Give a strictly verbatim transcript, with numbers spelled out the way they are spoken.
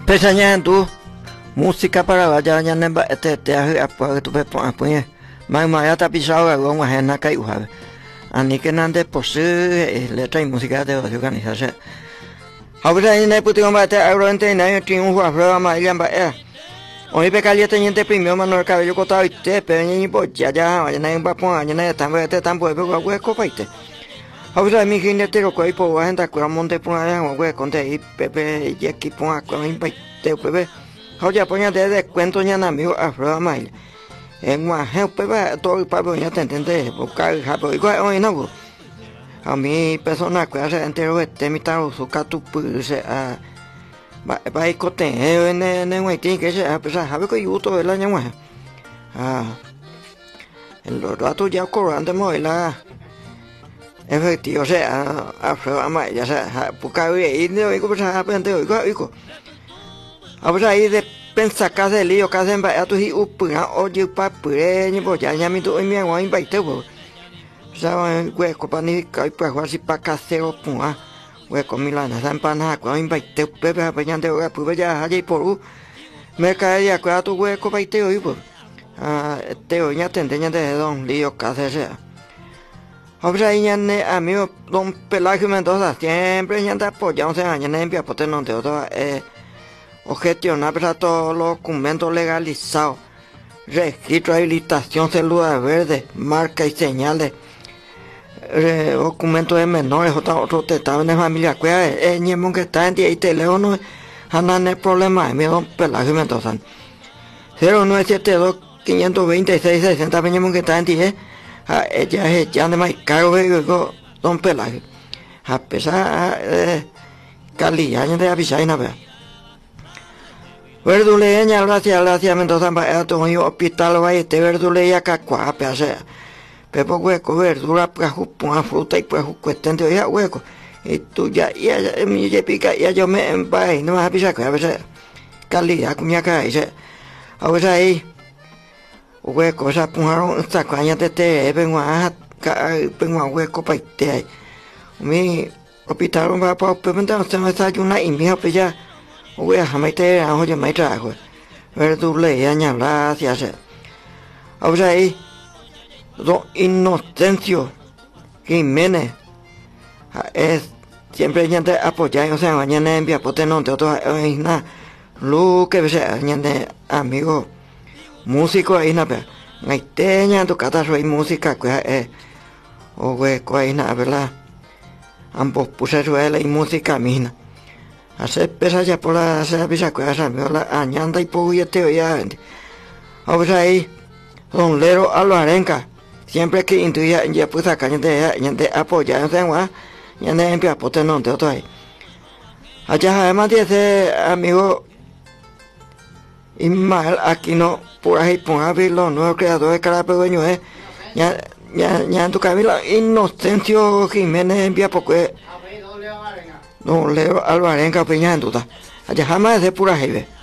Pesaña tu música para vaya ya nemba este te hace apa tu pe pon apuñe mai mai ata pisao ga gong ha na kai uha ani que nande posee letra y música de organización ahora en el puto mate aurante en el tiempo fue programa ya ba eh hoy pe calle teniente primero mano el cabello cortado y te pe ni po ya ya ya na ba pon ya na tan ba te tan po pe ko ko paite ahora mi gente te lo coi po agenda con monte pon allá con conte y pepe y aquí pon con paite pepe ahora poña de descuento ya na amigo a programa en ngoài heo pepe todo para ya te entiende buscar japo igual hoy no a mi persona que hace entero este mi taro su catu pues a va va y cote en en en güey tiene que ser a pesar sabe que yo todo el año más ah el rato ya cobrando mo la efectivo o sea a programa ya sea buscar y no y como se aprende igual igual a ver ahí de pensar que hace lío que hacen va a tu y upuna o yo pa pure ni po ya ya mi tu mi agua invite po saben que compani que pues así pa casero pua we con milana san pana con invite pepe apañando que pues ya allí por me cae ya que a tu we compite hoy po ah te hoy ya tendeña de don lío que hace ahora ahí ya ne amigo don Pelagio Mendoza siempre ya anda apoyando se añade en vía potente no te otra eh objecionar para todos los documentos legalizados, registro, habilitación, célula verde, marca y señales, eh, documentos de menores, otro, otro testado de familia, cuida, eh, niño que está en día y teléfono, andan el problema, mi don Pelagio Mendoza. cero nueve siete dos cinco dos seis seis cero niño que está en día, ella es ya de más caro, don Pelagio. A pesar de calidad, ya te avisar y nada. Verduleña, gracias, gracias, Mendoza, a tu hospital, vaya, este verduleña, cacua, pease. Pepo hueco, verdura, pues, una fruta y pues, cuestión de ya hueco. Y tú ya, ya, ya, mi ya pica, ya yo me vaya, no vas a pisar, a veces, calidad, cuña, cae, a veces ahí, hueco, esa pujaron, esta caña de te, vengo a, vengo a hueco para este. Mi hospital, va para, pues, se me está una y mi pues ya. Uy, a mí te hago yo me trago. Verduleña, ya, gracias. Ahora ahí, don Inocencio Jiménez, es siempre ya te apoya, o sea, mañana envía potente, no te otro, es nada. Lu que sea, mañana amigo, músico ahí nada, hay teña tu casa soy música, que es, o hueco ahí nada, ¿verdad? Ambos puse suela y música mina. Hacer pesar ya por la hacer pisa que hacer me la añanda y poco ya te oía. Ahora ahí, don Lero Alvarenca, siempre que intuía ya pues acá ya te ya te apoya en San ya te envía potente no te otro ahí. Allá además de ese amigo Ismael Aquino por ahí por abrir los nuevos creadores de cada pequeño eh ya ya ya en tu camino Inocencio Jiménez envía porque no Leo Alvarenga Peña en duda. Allá jamás de pura jeve.